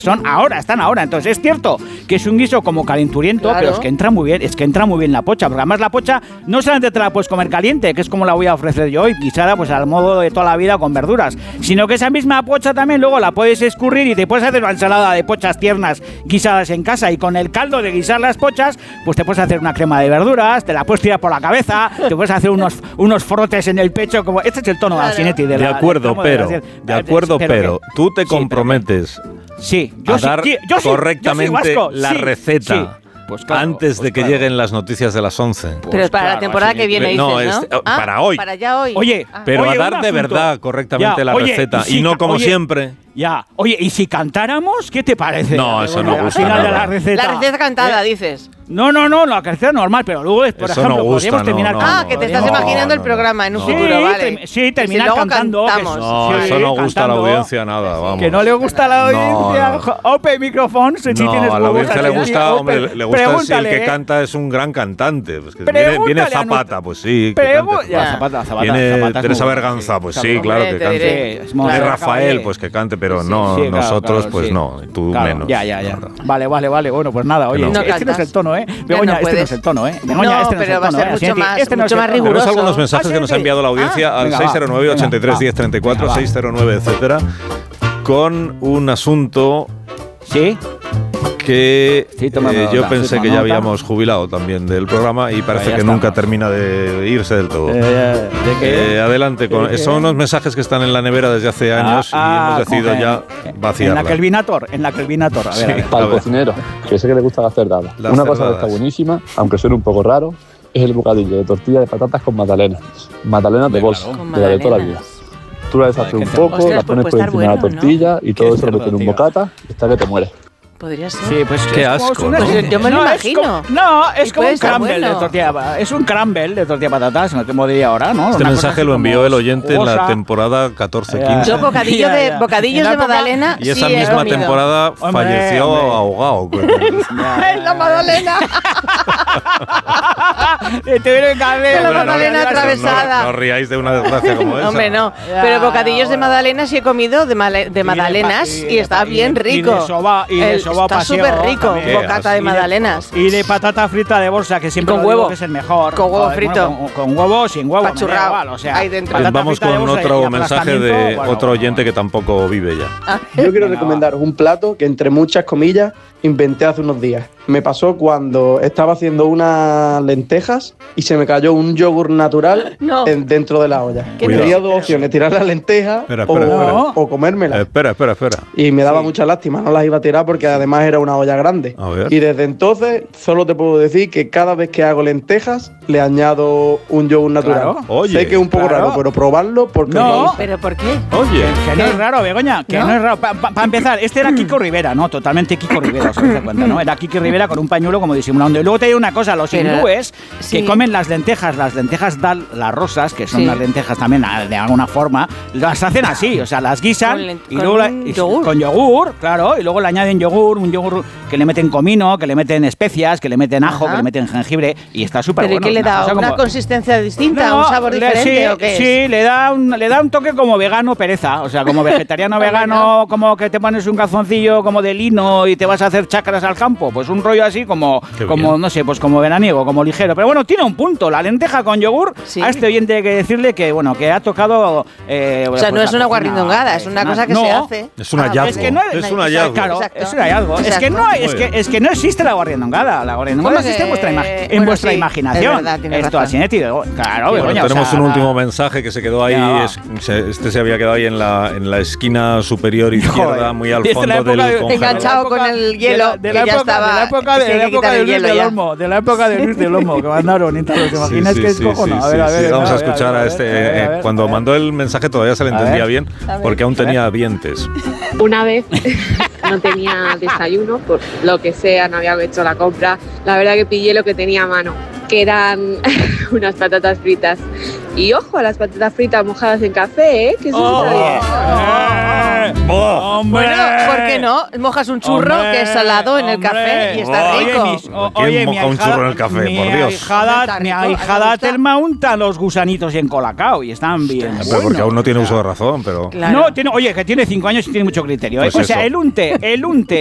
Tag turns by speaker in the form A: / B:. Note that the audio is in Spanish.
A: están ahora. Entonces es cierto que es un guiso como calenturiento, claro, pero es que entra muy bien la pocha, porque además la pocha no solamente te la puedes comer caliente, que es como la voy a ofrecer yo hoy, guisada pues al modo de toda la vida con verduras, sino que esa misma pocha también luego la puedes escurrir y te puedes hacer una ensalada de pochas tiernas guisadas en casa, y con el caldo de guisar las pochas, pues te puedes hacer una crema de verduras, te la puedes tirar por la cabeza, te puedes hacer unos frotes en el pecho, como este es el tono, claro, de Alcinetti.
B: De acuerdo, pero tú te comprometes a dar correctamente la receta.
A: Sí. Pues claro,
B: antes de que lleguen las noticias de las 11.
C: Pero es para la temporada que viene,
B: no,
C: dices, ¿no?
B: Para hoy.
C: Para ya hoy.
A: Oye,
B: pero a dar de verdad correctamente la receta y no como siempre.
A: Ya, oye, ¿y si cantáramos? ¿Qué te parece?
B: No, eso no gusta.
A: Al final de la receta.
C: La receta cantada, dices.
A: No, la receta normal, pero luego, por ejemplo,
B: no gusta,
A: podríamos terminar cantando.
C: Que te estás imaginando el programa en un futuro, vale.
A: Sí, terminar cantando.
B: No, eso no gusta a la audiencia nada, vamos.
A: Que no le gusta a la audiencia. Ope, micrófono, si tienes
B: a la audiencia le gusta, hombre, le gusta si el que canta es un gran cantante. Pues que viene Zapata, pues sí.
A: Zapata.
B: Viene Teresa Berganza, pues sí, claro que cante. Viene Rafael, pues que cante, pero no, nosotros pues no, tú menos.
A: Ya. Vale, bueno, pues nada, oye, este no es el tono, Begoña, este no es el tono, Begoña, este no es el tono,
C: mucho más riguroso.
B: Tenemos algunos mensajes que nos ha enviado la audiencia al 609 83 10 34, 609, etcétera, con un asunto que yo pensé que ya habíamos jubilado también del programa y parece que nunca termina de irse del todo. Adelante, son unos mensajes que están en la nevera desde hace años y hemos decidido ya vaciarla.
A: En la Kelvinator. A ver.
D: Para el cocinero, que sé que le gusta las cerdadas. Una cosa que está buenísima, aunque suene un poco raro, es el bocadillo de tortilla de patatas con magdalenas. Magdalenas de bolsa, de la de toda la vida. Tú la deshaces un poco, la pones por encima de la tortilla y todo eso lo metes en un bocata y está que te mueres.
C: Podría ser.
A: Sí, pues
B: qué asco.
C: Pues yo me lo imagino.
A: Es como un crumble de tortilla. Es un crumble de tortilla de patatas, no te diría ahora, ¿no?
B: Este mensaje lo envió el oyente en la temporada 14-15.
C: Yo bocadillos de magdalena.
B: Y esa misma temporada falleció ahogado.
C: En la magdalena.
A: Tuvieron que haber
C: la magdalena atravesada.
B: No ríais de una desgracia como esa.
C: Hombre, no. Pero bocadillos de magdalena sí he comido de magdalenas y está bien rico. Está súper rico, bocata de magdalenas.
A: Y de patata frita de bolsa, que siempre
C: con huevo,
A: que es el mejor.
C: Con huevo frito.
A: Bueno, con huevo, sin huevo.
C: Pachurrado.
A: O sea,
C: ahí dentro.
B: Vamos con otro mensaje de otro oyente que tampoco vive ya.
E: Yo quiero recomendaros un plato que, entre muchas comillas, inventé hace unos días. Me pasó cuando estaba haciendo unas lentejas y se me cayó un yogur natural dentro de la olla. Tenía dos opciones, tirar las lentejas o comérmelas.
B: Espera.
E: Y me daba mucha lástima, no las iba a tirar porque además era una olla grande. Y desde entonces solo te puedo decir que cada vez que hago lentejas le añado un yogur natural.
B: Oye,
E: sé que es un poco raro, pero probarlo porque
C: ¿Pero por qué?
B: Oye,
A: que no es raro, Begoña, que no es raro. Para empezar, este era Kiko Rivera, ¿no? Totalmente Kiko Rivera, ¿os dais cuenta, no? Era Kiko Rivera con un pañuelo como disimulando. Y luego te digo una cosa, los hindúes que comen las lentejas dal, las rosas, que son las lentejas también de alguna forma, las hacen así, o sea, las guisan y luego con yogur, claro, y luego le añaden un yogur que le meten comino, que le meten especias, que le meten ajo, que le meten jengibre y está súper bueno.
C: ¿Pero qué le da? ¿Una consistencia distinta? ¿Un sabor diferente o qué es?
A: Sí, le da un toque como vegano pereza, o sea, como vegetariano vegano, como que te pones un calzoncillo como de lino y te vas a hacer chacras al campo, pues un rollo así como no sé, pues como veraniego, como ligero. Pero bueno, tiene un punto, la lenteja con yogur, a este oyente hay que decirle que, bueno, que ha tocado...
C: o sea, no es una guarrindongada, es una cosa que se hace.
B: Es un hallazgo. Es un hallazgo.
A: Claro, es un hallazgo. Es que no existe la guarrindongada. La guarrindongada existe en vuestra imaginación. Esto así, claro, Begoña.
B: Tenemos un último mensaje que se quedó ahí. Este se había quedado ahí en la esquina superior izquierda, muy al fondo del congelador.
C: Enganchado con el hielo.
A: De la época de Luis del Olmo, que mandaron. ¿Te imaginas que es cojono? A ver,
B: vamos a escuchar a este. Cuando mandó el mensaje todavía se le entendía bien, porque aún tenía dientes.
F: Una vez no tenía desayuno, por lo que sea, no había hecho la compra. La verdad que pillé lo que tenía a mano, que eran unas patatas fritas. Y ojo a las patatas fritas mojadas en café, que eso está bien.
A: ¡Hombre!
C: Bueno, ¿por qué no? Mojas un churro que es salado en el café y está rico.
B: ¿Quién moja un churro en el café? Por Dios.
A: Mi ahijada Telma unta los gusanitos en Colacao y están bien.
B: Pero porque aún no tiene uso de razón, pero...
A: Claro. No, que tiene 5 años y tiene mucho criterio.
B: Pues
A: o sea, el unte